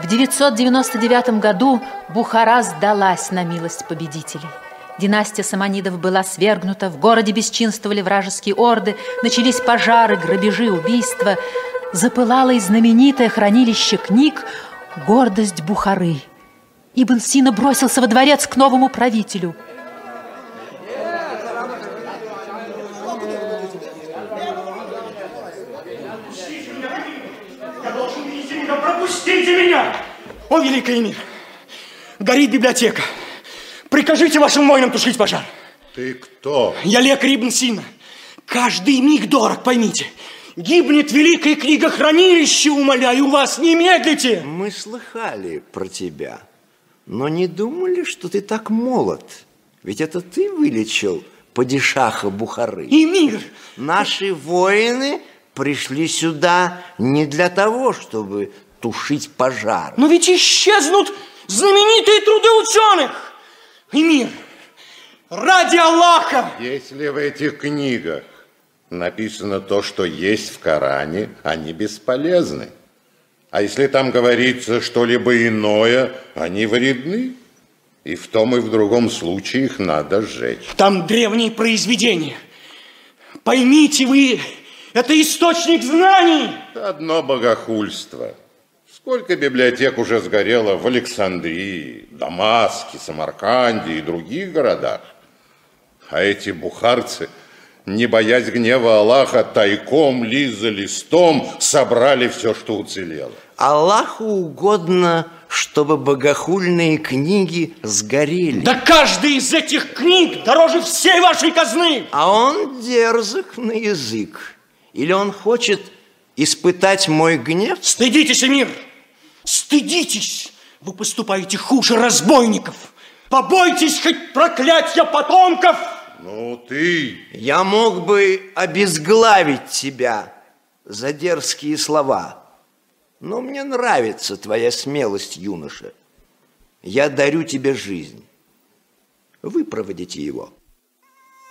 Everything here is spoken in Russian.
В 999 году Бухара сдалась на милость победителей. Династия Саманидов была свергнута, в городе бесчинствовали вражеские орды, начались пожары, грабежи, убийства. Запылало и знаменитое хранилище книг «Гордость Бухары». Ибн Сина бросился во дворец к новому правителю. Пропустите меня! О, великий эмир! Горит библиотека. Прикажите вашим воинам тушить пожар. Ты кто? Я лекарь Ибн Сина. Каждый миг дорог, поймите. Гибнет великое книгохранилище, умоляю вас, не медлите. Мы слыхали про тебя, но не думали, что ты так молод. Ведь это ты вылечил падишаха Бухары. Эмир! Наши воины пришли сюда не для того, чтобы тушить пожар. Но ведь исчезнут знаменитые труды ученых. Эмир, ради Аллаха! Если в этих книгах написано то, что есть в Коране, они бесполезны. А если там говорится что-либо иное, они вредны. И в том и в другом случае их надо сжечь. Там древние произведения. Поймите вы, это источник знаний. Одно богохульство. Сколько библиотек уже сгорело в Александрии, Дамаске, Самарканде и других городах. А эти бухарцы, не боясь гнева Аллаха, тайком, лист за листом собрали все, что уцелело. Аллаху угодно, чтобы богохульные книги сгорели. Да каждый из этих книг дороже всей вашей казны. А он дерзок на язык. Или он хочет испытать мой гнев? Стыдитесь, эмир! Стыдитесь! Вы поступаете хуже разбойников. Побойтесь хоть проклятья потомков! Ну ты... Я мог бы обезглавить тебя за дерзкие слова, но мне нравится твоя смелость, юноша. Я дарю тебе жизнь. Выпроводите его.